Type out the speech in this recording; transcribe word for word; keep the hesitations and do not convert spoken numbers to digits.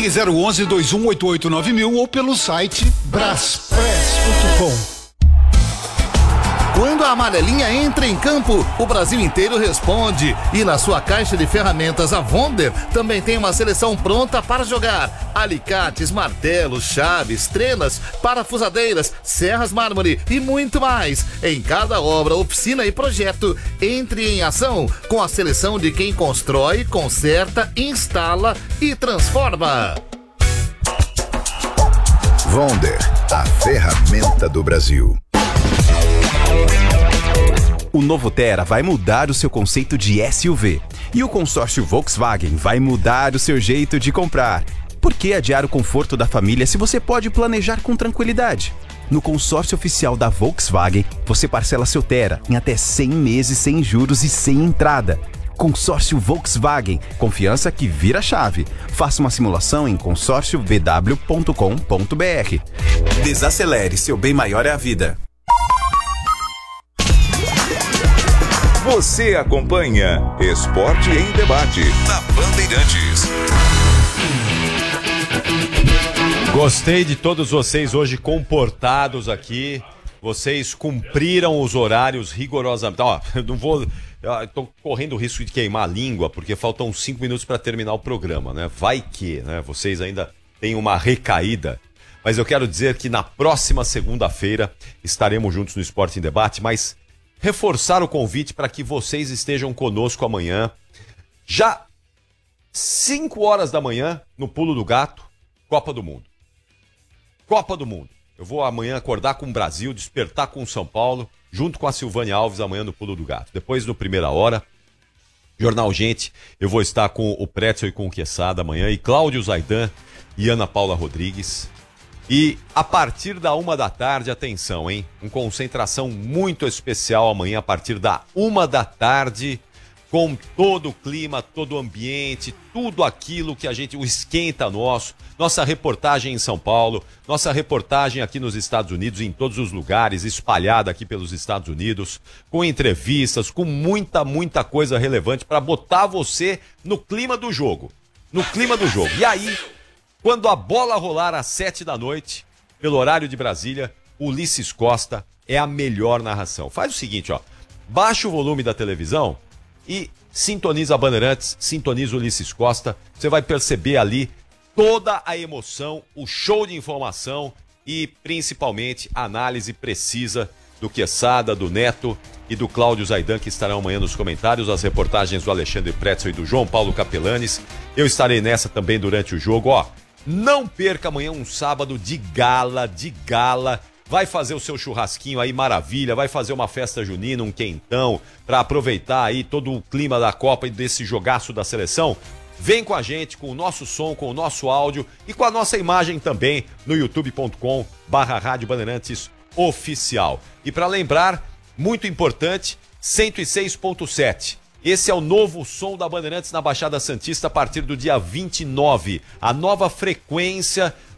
Ligue zero onze, dois um oito oito nove mil ou pelo site braspress ponto com. Quando a amarelinha entra em campo, o Brasil inteiro responde. E na sua caixa de ferramentas, a Wonder também tem uma seleção pronta para jogar. Alicates, martelos, chaves, trenas, parafusadeiras, serras mármore e muito mais. Em cada obra, oficina e projeto, entre em ação com a seleção de quem constrói, conserta, instala e transforma. Wonder, a ferramenta do Brasil. O novo Tera vai mudar o seu conceito de S U V. E o consórcio Volkswagen vai mudar o seu jeito de comprar. Por que adiar o conforto da família se você pode planejar com tranquilidade? No consórcio oficial da Volkswagen, você parcela seu Tera em até cem meses sem juros e sem entrada. Consórcio Volkswagen, confiança que vira chave. Faça uma simulação em consórcio v w ponto com ponto b r. Desacelere, seu bem maior é a vida. Você acompanha Esporte em Debate na Bandeirantes. Gostei de todos vocês hoje comportados aqui. Vocês cumpriram os horários rigorosamente. Ó, eu não vou. Eu tô correndo o risco de queimar a língua, porque faltam cinco minutos para terminar o programa, né? Vai que, né? Vocês ainda têm uma recaída. Mas eu quero dizer que na próxima segunda-feira estaremos juntos no Esporte em Debate, mas reforçar o convite para que vocês estejam conosco amanhã, já cinco horas da manhã, no Pulo do Gato, Copa do Mundo. Copa do Mundo. Eu vou amanhã acordar com o Brasil, despertar com o São Paulo, junto com a Silvânia Alves amanhã no Pulo do Gato. Depois do Primeira Hora, Jornal Gente, eu vou estar com o Pretzel e com o Quesada amanhã, e Cláudio Zaidan e Ana Paula Rodrigues. E a partir da uma da tarde, atenção, hein? Uma concentração muito especial amanhã, a partir da uma da tarde, com todo o clima, todo o ambiente, tudo aquilo que a gente, o esquenta nosso, nossa reportagem em São Paulo, nossa reportagem aqui nos Estados Unidos, em todos os lugares, espalhada aqui pelos Estados Unidos, com entrevistas, com muita, muita coisa relevante para botar você no clima do jogo. No clima do jogo. E aí, quando a bola rolar às sete da noite, pelo horário de Brasília, Ulisses Costa é a melhor narração. Faz o seguinte, ó, baixa o volume da televisão e sintoniza a Bandeirantes, sintoniza o Ulisses Costa, você vai perceber ali toda a emoção, o show de informação e principalmente a análise precisa do Quesada, do Neto e do Cláudio Zaidan, que estarão amanhã nos comentários, as reportagens do Alexandre Pretzel e do João Paulo Capelanes. Eu estarei nessa também durante o jogo, ó. Não perca amanhã um sábado de gala, de gala. Vai fazer o seu churrasquinho aí, maravilha. Vai fazer uma festa junina, um quentão, para aproveitar aí todo o clima da Copa e desse jogaço da seleção. Vem com a gente, com o nosso som, com o nosso áudio e com a nossa imagem também no youtube ponto com barra Rádio Bandeirantes Oficial. E para lembrar, muito importante, cento e seis ponto sete. Esse é o novo som da Bandeirantes na Baixada Santista a partir do dia vinte e nove. A nova frequência